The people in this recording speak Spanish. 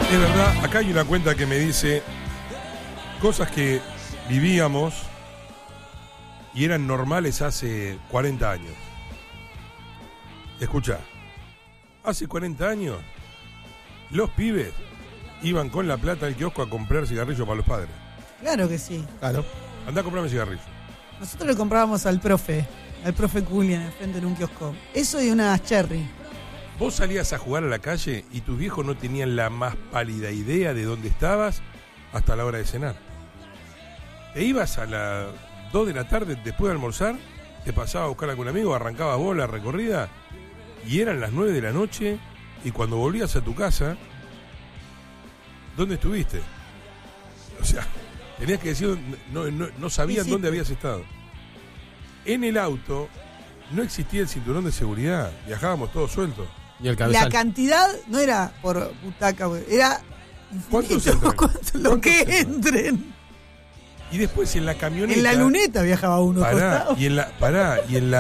Es verdad, acá hay una cuenta que me dice cosas que vivíamos y eran normales hace 40 años. Escuchá, hace 40 años los pibes iban con la plata al kiosco a comprar cigarrillos para los padres. Claro que sí. Claro. Andá a comprarme cigarrillos. Nosotros le comprábamos al profe Julián, en el frente de un kiosco. Eso y unas cherry. Vos salías a jugar a la calle y tus viejos no tenían la más pálida idea de dónde estabas hasta la hora de cenar. Te ibas a las 2 de la tarde después de almorzar, te pasabas a buscar a algún amigo, arrancabas vos la recorrida y eran las 9 de la noche y cuando volvías a tu casa, ¿dónde estuviste? O sea, tenías que decir, no sabían dónde habías estado. En el auto no existía el cinturón de seguridad, viajábamos todos sueltos. Y el cabezal. La cantidad no era por butaca, era ¿Cuántos lo que entren. Y después en la camioneta. En la luneta viajaba uno. Pará, y en la